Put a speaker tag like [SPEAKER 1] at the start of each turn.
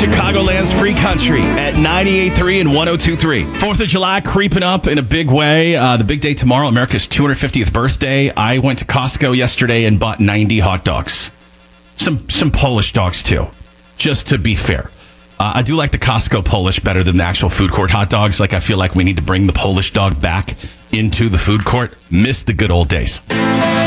[SPEAKER 1] Chicagoland's free country at 98.3 and 102.3. 4th of July creeping up in a big way. The big day tomorrow, America's 250th birthday. I went to Costco yesterday and bought 90 hot dogs. Some Polish dogs, too, just to be fair. I do like the Costco Polish better than the actual food court hot dogs. Like, I feel like we need to bring the Polish dog back into the food court. Miss the good old days.